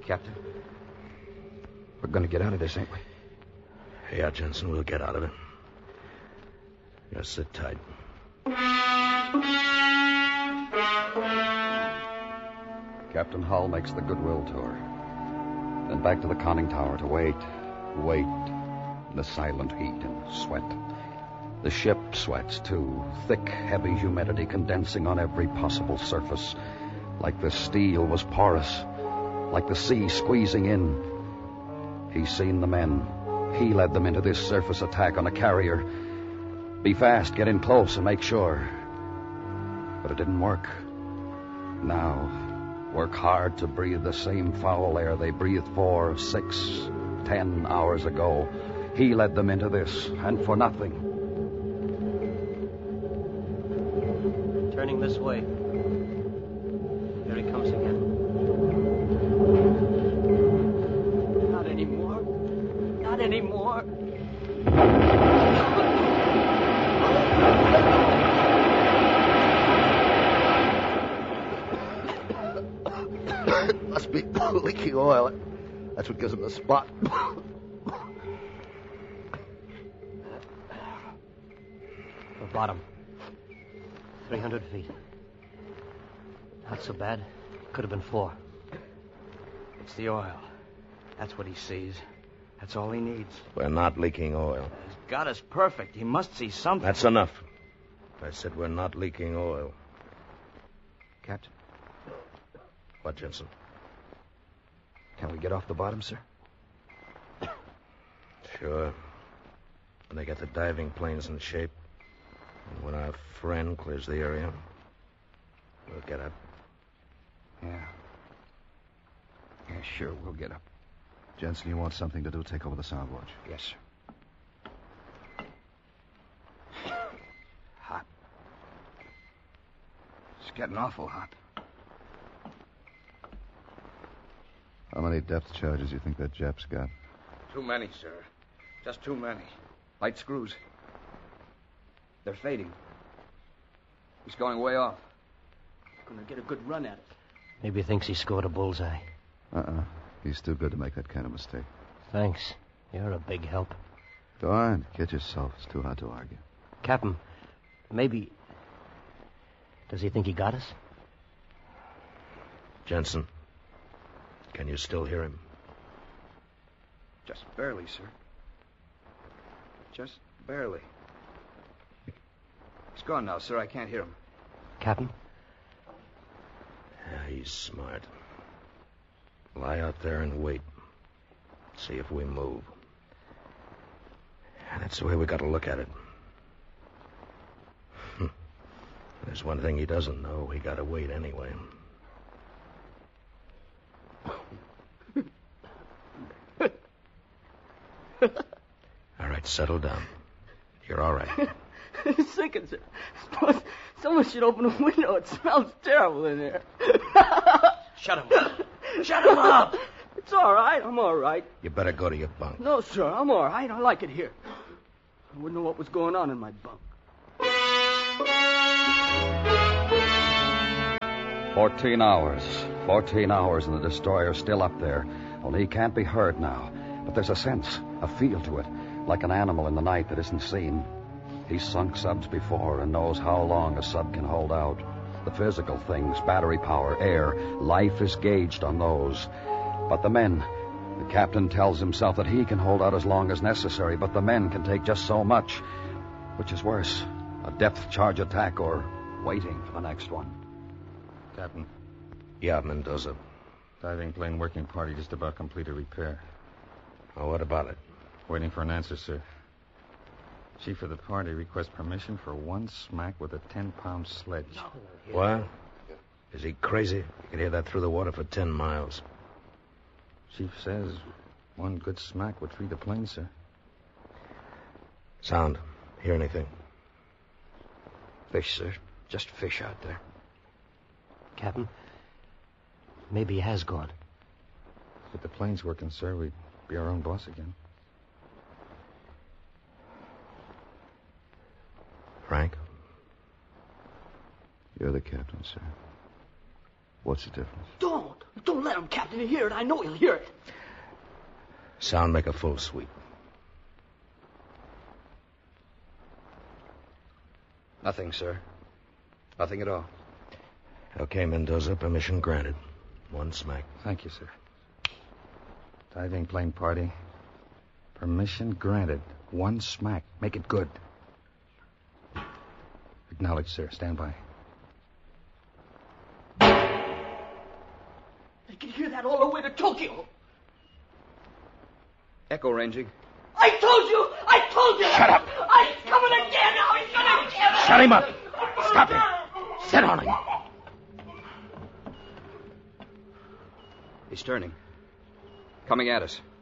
Captain, we're going to get out of this, ain't we? Yeah, Jensen, we'll get out of it. Just sit tight. Captain Hull makes the Goodwill tour. Then back to the conning tower to wait in the silent heat and sweat. The ship sweats, too. Thick, heavy humidity condensing on every possible surface. Like the steel was porous. Like the sea squeezing in. He's seen the men. He led them into this surface attack on a carrier. Be fast, get in close and make sure. But it didn't work. Now, work hard to breathe the same foul air they breathed 4, 6, 10 hours ago. He led them into this, and for nothing. Turning this way. Here he comes again. Not anymore. Not anymore. Must be leaking oil. That's what gives him the spot. The bottom. 300 feet. Not so bad. Could have been 4. It's the oil. That's what he sees. That's all he needs. We're not leaking oil. He's got us perfect. He must see something. That's enough. I said we're not leaking oil. Captain, What, Jensen? can we get off the bottom, sir? Sure. When they get the diving planes in shape, and when our friend clears the area, we'll get up. Yeah. Yeah, sure, we'll get up. Jensen, you want something to do? Take over the sound watch. Yes, sir. Hot. It's getting awful hot. How many depth charges do you think that Jap's got? Too many, sir. Just too many. Light screws. They're fading. He's going way off. Gonna get a good run at it. Maybe he thinks he scored a bullseye. He's too good to make that kind of mistake. Thanks. You're a big help. Go on, get yourself. It's too hard to argue. Captain, maybe... Does he think he got us? Jensen, can you still hear him? Just barely, sir. Just barely. He's gone now, sir. I can't hear him. Captain? Yeah, he's smart. Lie out there and wait. See if we move. That's the way we got to look at it. There's one thing he doesn't know. We got to wait anyway. All right, settle down. You're all right. I'm sinking, sir. Someone should open a window. It smells terrible in here. Shut him up. Shut him up. It's all right. I'm all right. You better go to your bunk. No, sir. I'm all right. I like it here. I wouldn't know what was going on in my bunk. 14 hours. 14 hours and the destroyer's still up there. Only he can't be heard now. But there's a sense, a feel to it, like an animal in the night that isn't seen. He's sunk subs before and knows how long a sub can hold out. The physical things, battery power, air, life is gauged on those. But the men, the captain tells himself that he can hold out as long as necessary, but the men can take just so much. Which is worse, a depth charge attack or waiting for the next one. Captain, Yeah, Mendoza. diving plane working party just about completed repair. Oh, what about it? Waiting for an answer, sir. Chief of the party requests permission for one smack with a 10-pound sledge. What? Is he crazy? You can hear that through the water for 10 miles. Chief says one good smack would free the plane, sir. Sound. Hear anything? Fish, sir. Just fish out there. Captain, maybe he has gone. If the plane's working, sir, we'd be our own boss again. Frank? You're the captain, sir. What's the difference? Don't Don't let him, Captain. He'll hear it. I know he'll hear it. Sound make a full sweep. Nothing, sir. Nothing at all. Okay, Mendoza, permission granted. One smack. Thank you, sir. Diving plane party. Permission granted. One smack. Make it good. Acknowledged, sir. Stand by. They can hear that all the way to Tokyo. Echo ranging. I told you! Shut up! He's coming again now! He's gonna kill us! Shut him up! Stop him! Sit on him! He's turning. Coming at us.